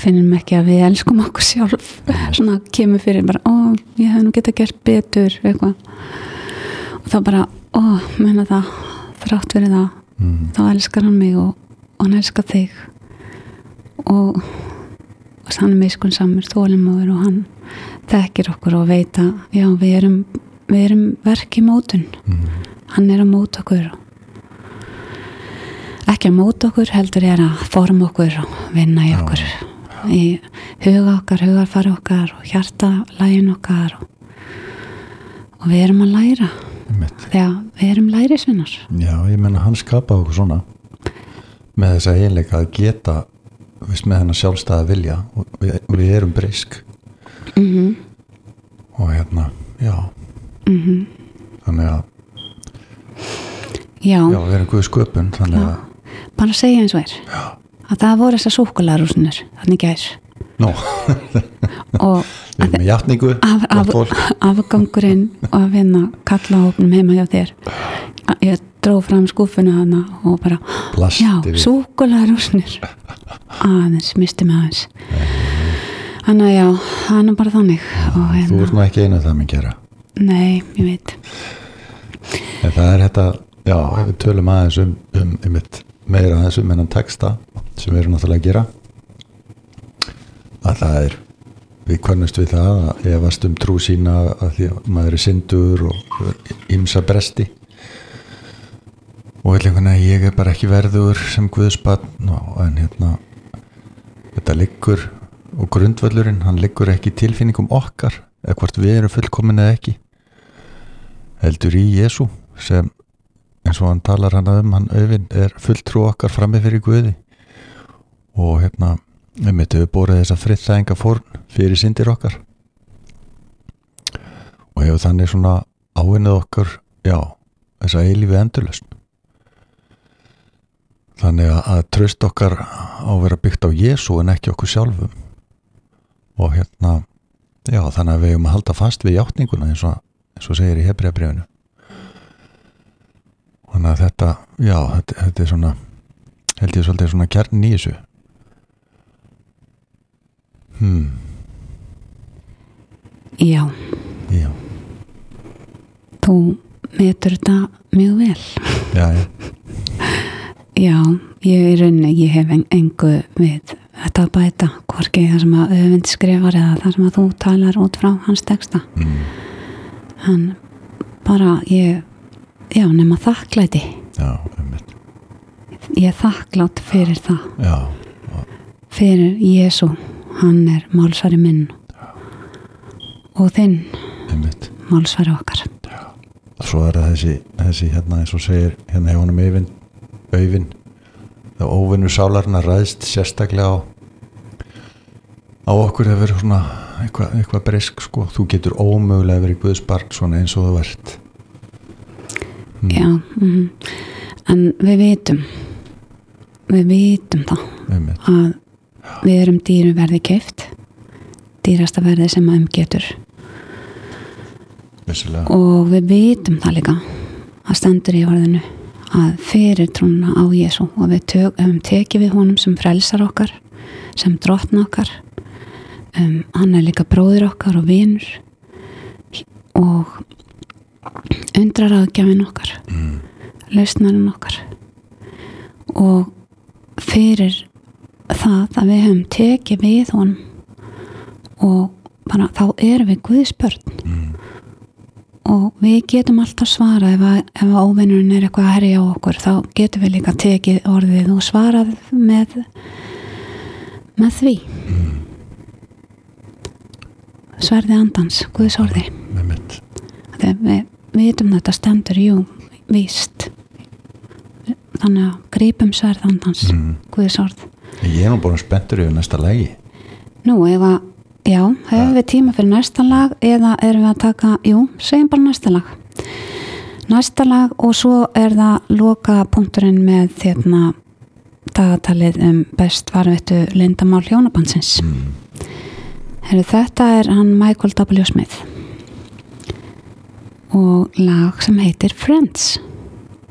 finnum ekki að við elskum okkur sjálf svona kemur fyrir bara, ég hef nú getað gert betur eitthvað og þá bara, menna það þrátt fyrir það, þá elskar hann mig og hann elskar þig og hann er miskunnsamur, þolinmóður og hann þekkir okkur og veit að já, við erum verk í mótun hann er að móta okkur ekki að móta okkur, heldur er að forma okkur og vinna í okkur í huga okkar, hugarfari okkar og hjartalægin okkar og við erum að læra þegar við erum lærisvinnar. Já, ég meina hann skapaði okkur svona með þessa eiginleika að geta með hennar sjálfstæða vilja og við erum brisk og já þannig að já, við erum Guð sköpun þannig að bara segja eins og að það voru þessar súkkulaðirúsnir þannig gær og við erum með játningu afgangurinn og að vinna kalla hópnum heima hjá þér ég dró fram skúfuna hana og bara súkkulaðirúsnir aðeins, misti mig aðeins þannig að já, hann er bara þannig og þú ert nú ekki einu það með gera nei, ég veit en það er þetta já, við tölum aðeins um meira aðeins um hennan texta sem við erum náttúrulega að gera að það er við kvörnumst við það að efast trú sína að því að maður er syndur og ýmsa bresti og ég er bara ekki verður sem Guðsbarn en þetta liggur og grundvöllurinn, hann liggur ekki í tilfinningum okkar eða hvort við erum fullkomin eða ekki heldur í Jesú sem eins og hann talar hann Auðinn er fulltrú okkar frammi fyrir Guði og við hefur borið þessa friðþæginga fórn fyrir syndir okkar og hefur þannig svona ávinnið okkur þessa eilífi endurlausn þannig að traust okkar á að vera byggt á Jesú en ekki okkur sjálfum og þannig að við hefum að halda fast við játninguna eins og segir í Hebreabréfinu þannig að þetta er svona held ég svolítið svona kjarn í þessu Já þú metur þetta mjög vel já, ég í rauninni ég hef engu við þetta að bæta hvorki það sem að Öfund skrifar eða það sem að þú talar út frá hans texta hann bara nema þakklæti ég er þakklátt fyrir það fyrir Jesú hann er málsvari minn og þinn málsvari okkar svo er það þessi eins og segir hjá honum Auðinn það óvinnu sálarna ræðst sérstaklega á okkur að vera svona eitthvað brisk sko, þú getur ómögulega verið Guðsbarn svona eins og þú ert en við vitum það að við erum dýru verði keypt dýrasta verði sem að getur Vissulega. Og við vitum það líka að stendur í orðinu að fyrir trúna á Jesú og við tekið við honum sem frelsar okkar sem drottna okkar hann er líka bróðir okkar og vinur og undrar aðgjafinn okkar lausnarinn okkar og fyrir það að við höfum tekið við honum og bara þá erum við Guðs börn og við getum alltaf svarað ef óvinnurinn er eitthvað að herja á okkur þá getum við líka tekið orðið og svarað með því sverði andans, Guðs orði þegar við vitum þetta stendur víst þannig að grípum sverð andans Guðs orð Ég er nú búin spenntur yfir næsta lagi Nú, höfum við tíma fyrir næsta lag eða erum við að taka, segjum bara næsta lag næsta lag og svo er það loka punkturinn með dagatalið best varðveittu leyndarmál hjónabandsins þetta er hann Michael W. Smith og lag sem heitir Friends